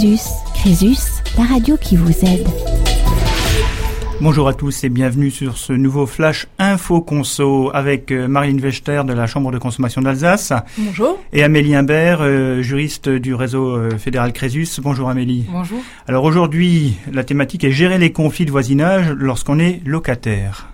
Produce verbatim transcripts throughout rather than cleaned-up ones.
Crésus, Crésus, la radio qui vous aide. Bonjour à tous et bienvenue sur ce nouveau Flash Info Conso avec Marlène Wechter de la Chambre de consommation d'Alsace. Bonjour. Et Amélie Imbert, euh, juriste du réseau euh, fédéral Crésus. Bonjour Amélie. Bonjour. Alors aujourd'hui, la thématique est gérer les conflits de voisinage lorsqu'on est locataire.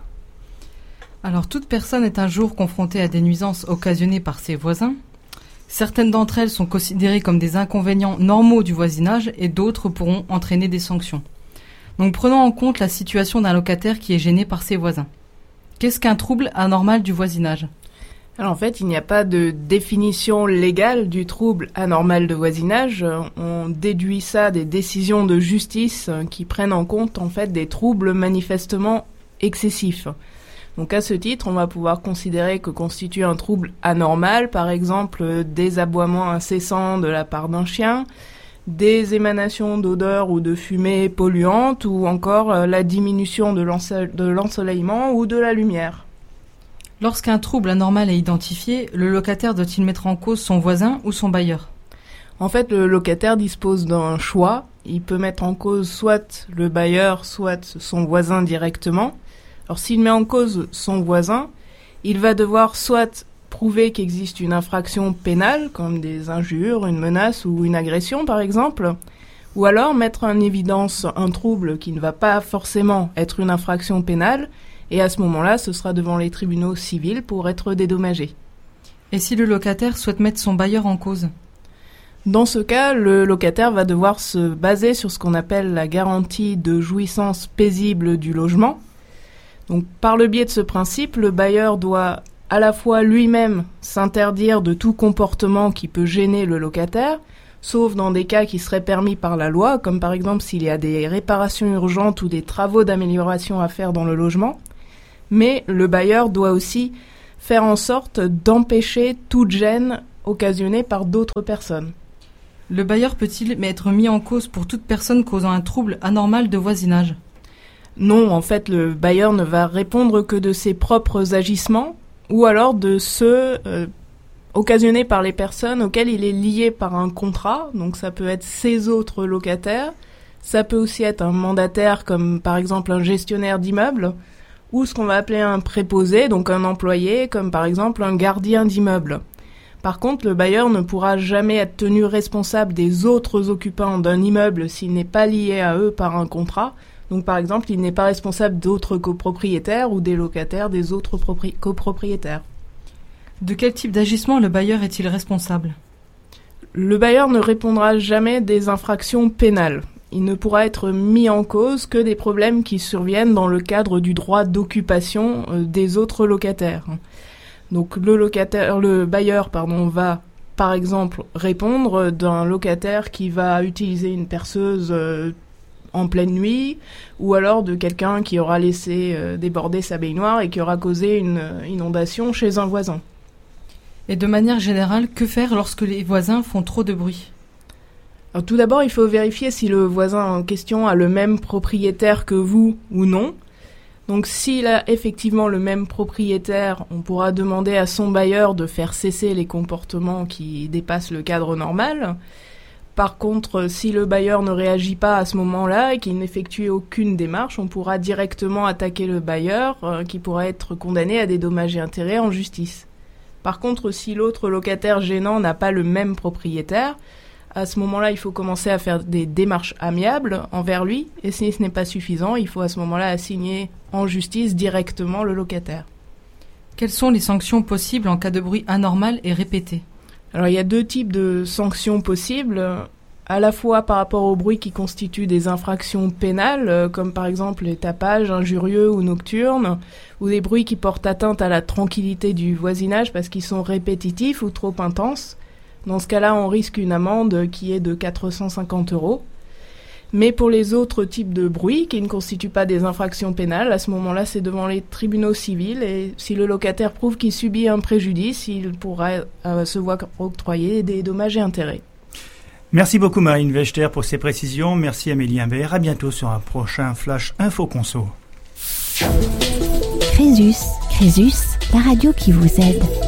Alors toute personne est un jour confrontée à des nuisances occasionnées par ses voisins. Certaines d'entre elles sont considérées comme des inconvénients normaux du voisinage et d'autres pourront entraîner des sanctions. Donc prenons en compte la situation d'un locataire qui est gêné par ses voisins. Qu'est-ce qu'un trouble anormal du voisinage ? Alors en fait, il n'y a pas de définition légale du trouble anormal de voisinage. On déduit ça des décisions de justice qui prennent en compte en fait des troubles manifestement excessifs. Donc à ce titre, on va pouvoir considérer que constitue un trouble anormal, par exemple des aboiements incessants de la part d'un chien, des émanations d'odeurs ou de fumée polluantes, ou encore euh, la diminution de, l'ense- de l'ensoleillement ou de la lumière. Lorsqu'un trouble anormal est identifié, le locataire doit-il mettre en cause son voisin ou son bailleur ? En fait, le locataire dispose d'un choix. Il peut mettre en cause soit le bailleur, soit son voisin directement. Alors s'il met en cause son voisin, il va devoir soit prouver qu'existe une infraction pénale, comme des injures, une menace ou une agression par exemple, ou alors mettre en évidence un trouble qui ne va pas forcément être une infraction pénale, et à ce moment-là, ce sera devant les tribunaux civils pour être dédommagé. Et si le locataire souhaite mettre son bailleur en cause ? Dans ce cas, le locataire va devoir se baser sur ce qu'on appelle la garantie de jouissance paisible du logement. Donc par le biais de ce principe, le bailleur doit à la fois lui-même s'interdire de tout comportement qui peut gêner le locataire, sauf dans des cas qui seraient permis par la loi, comme par exemple s'il y a des réparations urgentes ou des travaux d'amélioration à faire dans le logement. Mais le bailleur doit aussi faire en sorte d'empêcher toute gêne occasionnée par d'autres personnes. Le bailleur peut-il être mis en cause pour toute personne causant un trouble anormal de voisinage ? Non, en fait, le bailleur ne va répondre que de ses propres agissements, ou alors de ceux euh, occasionnés par les personnes auxquelles il est lié par un contrat. Donc ça peut être ses autres locataires, ça peut aussi être un mandataire comme par exemple un gestionnaire d'immeuble, ou ce qu'on va appeler un préposé, donc un employé, comme par exemple un gardien d'immeuble. Par contre, le bailleur ne pourra jamais être tenu responsable des autres occupants d'un immeuble s'il n'est pas lié à eux par un contrat. Donc par exemple, il n'est pas responsable d'autres copropriétaires ou des locataires des autres propri- copropriétaires. De quel type d'agissement le bailleur est-il responsable ? Le bailleur ne répondra jamais des infractions pénales. Il ne pourra être mis en cause que des problèmes qui surviennent dans le cadre du droit d'occupation euh, des autres locataires. Donc le locataire, le bailleur, pardon, va par exemple répondre d'un locataire qui va utiliser une perceuse euh, en pleine nuit, ou alors de quelqu'un qui aura laissé euh, déborder sa baignoire et qui aura causé une euh, inondation chez un voisin. Et de manière générale, que faire lorsque les voisins font trop de bruit ? Alors, tout d'abord, il faut vérifier si le voisin en question a le même propriétaire que vous ou non. Donc s'il a effectivement le même propriétaire, on pourra demander à son bailleur de faire cesser les comportements qui dépassent le cadre normal. Par contre, si le bailleur ne réagit pas à ce moment-là et qu'il n'effectue aucune démarche, on pourra directement attaquer le bailleur euh, qui pourra être condamné à des dommages et intérêts en justice. Par contre, si l'autre locataire gênant n'a pas le même propriétaire, à ce moment-là, il faut commencer à faire des démarches amiables envers lui, et si ce n'est pas suffisant, il faut à ce moment-là assigner en justice directement le locataire. Quelles sont les sanctions possibles en cas de bruit anormal et répété ? Alors il y a deux types de sanctions possibles, à la fois par rapport au bruit qui constitue des infractions pénales, comme par exemple les tapages injurieux ou nocturnes, ou des bruits qui portent atteinte à la tranquillité du voisinage parce qu'ils sont répétitifs ou trop intenses. Dans ce cas-là, on risque une amende qui est de quatre cent cinquante euros. Mais pour les autres types de bruits qui ne constituent pas des infractions pénales, à ce moment-là, c'est devant les tribunaux civils et si le locataire prouve qu'il subit un préjudice, il pourra euh, se voir octroyer des dommages et intérêts. Merci beaucoup Marlène Wechter pour ces précisions. Merci Amélie Imbert. À bientôt sur un prochain Flash Info Conso. Crésus, Crésus, la radio qui vous aide.